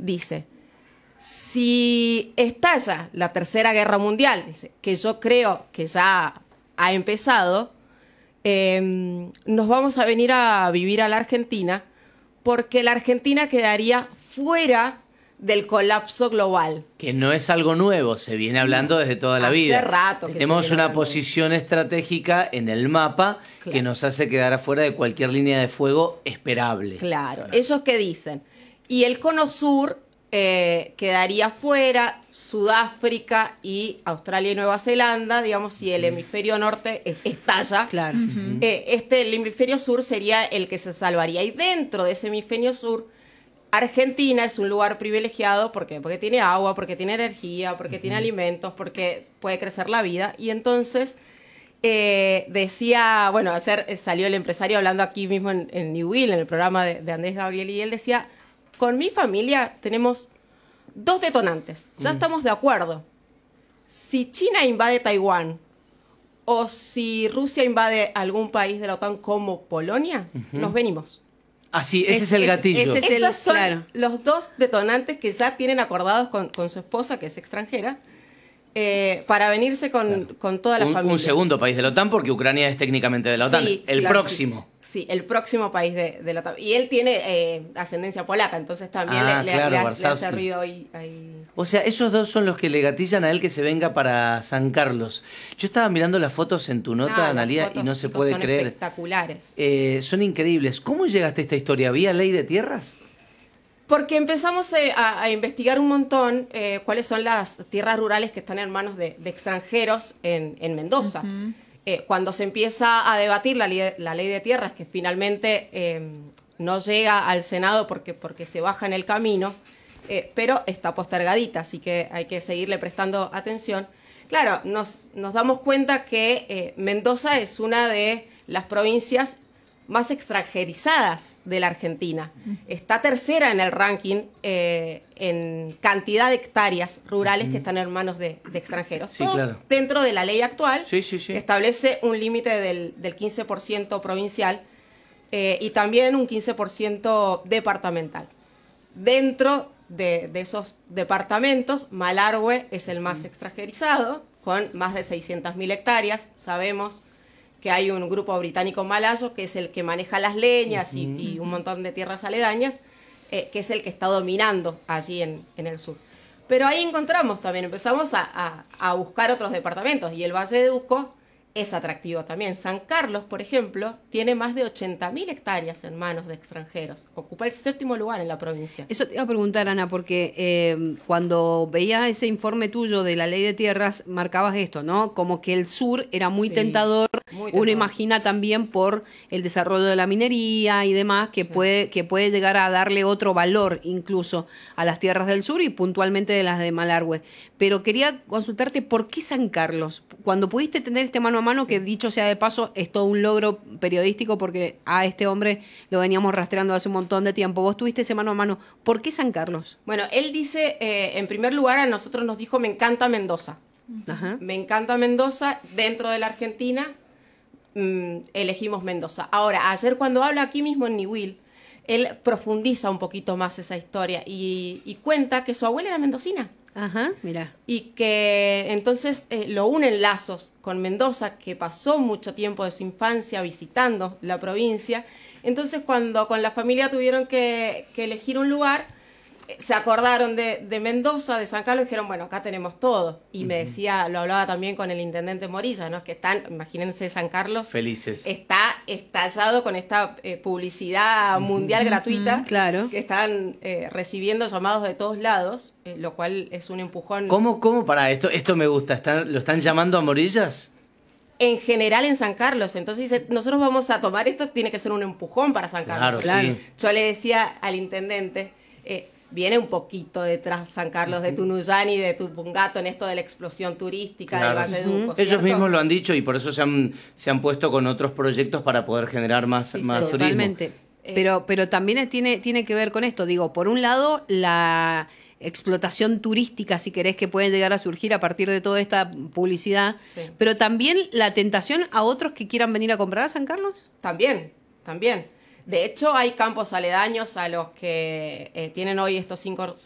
dice, si estalla la Tercera Guerra Mundial, dice, que yo creo que ya ha empezado, nos vamos a venir a vivir a la Argentina porque la Argentina quedaría fuera del colapso global. Que no es algo nuevo, se viene hablando desde toda la vida. Hace rato que tenemos una posición estratégica en el mapa que nos hace quedar afuera de cualquier línea de fuego esperable. Claro. ¿Ellos qué dicen? Y el cono sur quedaría fuera, Sudáfrica y Australia y Nueva Zelanda, digamos, si el hemisferio norte estalla. Claro. El hemisferio sur sería el que se salvaría. Y dentro de ese hemisferio sur, Argentina es un lugar privilegiado porque tiene agua, porque tiene energía, porque tiene alimentos, porque puede crecer la vida. Y entonces decía, bueno, ayer salió el empresario hablando aquí mismo en New Will, en el programa de Andrés Gabriel, y él decía, con mi familia tenemos 2 detonantes, ya estamos de acuerdo. Si China invade Taiwán o si Rusia invade algún país de la OTAN como Polonia, nos venimos. Así, ese es el gatillo. Esos son los 2 detonantes que ya tienen acordados con su esposa, que es extranjera, para venirse con toda la familia. Un segundo país de la OTAN, porque Ucrania es técnicamente de la OTAN. Sí, el próximo. Sí, el próximo país de la OTAN. Y él tiene ascendencia polaca, entonces también le hace ruido ahí. O sea, esos 2 son los que le gatillan a él que se venga para San Carlos. Yo estaba mirando las fotos en tu nota, Analía, y no se puede creer. Son espectaculares. Son increíbles. ¿Cómo llegaste a esta historia? ¿Vía ley de tierras? Porque empezamos a investigar un montón cuáles son las tierras rurales que están en manos de extranjeros en Mendoza. Cuando se empieza a debatir la ley de tierras, que finalmente no llega al Senado porque se baja en el camino, pero está postergadita, así que hay que seguirle prestando atención. Claro, nos damos cuenta que Mendoza es una de las provincias más extranjerizadas de la Argentina. Está tercera en el ranking en cantidad de hectáreas rurales que están en manos de extranjeros. Sí, todos claro. Dentro de la ley actual, que establece un límite del 15% provincial y también un 15% departamental. Dentro de esos departamentos, Malargüe es el más extranjerizado, con más de 600.000 hectáreas. Sabemos que hay un grupo británico malayo que es el que maneja las leñas y un montón de tierras aledañas, que es el que está dominando allí en el sur. Pero ahí encontramos también, empezamos a buscar otros departamentos, y el Valle de Uco es atractivo también. San Carlos, por ejemplo, tiene más de 80.000 hectáreas en manos de extranjeros. Ocupa el 7º lugar en la provincia. Eso te iba a preguntar, Ana, porque cuando veía ese informe tuyo de la ley de tierras, marcabas esto, ¿no? Como que el sur era muy tentador. Uno imagina también por el desarrollo de la minería y demás, que puede llegar a darle otro valor incluso a las tierras del sur y puntualmente de las de Malargüe. Pero quería consultarte, ¿por qué San Carlos? Cuando pudiste tener este mano a mano, que dicho sea de paso, es todo un logro periodístico porque a este hombre lo veníamos rastreando hace un montón de tiempo. Vos tuviste ese mano a mano. ¿Por qué San Carlos? Bueno, él dice, en primer lugar, a nosotros nos dijo, me encanta Mendoza. Me encanta Mendoza. Dentro de la Argentina, elegimos Mendoza. Ahora, ayer cuando habla aquí mismo en New Will, él profundiza un poquito más esa historia y cuenta que su abuela era mendocina. Ajá, mira. Y que entonces lo unen lazos con Mendoza, que pasó mucho tiempo de su infancia visitando la provincia. Entonces, cuando con la familia tuvieron que elegir un lugar, se acordaron de Mendoza, de San Carlos, y dijeron, bueno, acá tenemos todo. Y me decía, lo hablaba también con el intendente Morilla, ¿no? Es que están, imagínense, San Carlos felices. Está estallado con esta publicidad mundial gratuita, claro, que están recibiendo llamados de todos lados, lo cual es un empujón. ¿Cómo para esto me gusta? ¿Lo están llamando a Morillas? En general en San Carlos. Entonces dice, nosotros vamos a tomar esto, tiene que ser un empujón para San Carlos. Claro. Sí. Yo le decía al intendente, viene un poquito detrás San Carlos de Tunuyán y de Tupungato en esto de la explosión turística del Valle de Uco. Ellos mismos lo han dicho y por eso se han puesto con otros proyectos para poder generar más turismo. Totalmente. Pero también tiene que ver con esto. Digo, por un lado, la explotación turística, si querés, que puede llegar a surgir a partir de toda esta publicidad, pero también la tentación a otros que quieran venir a comprar a San Carlos. También. De hecho, hay campos aledaños a los que tienen hoy estos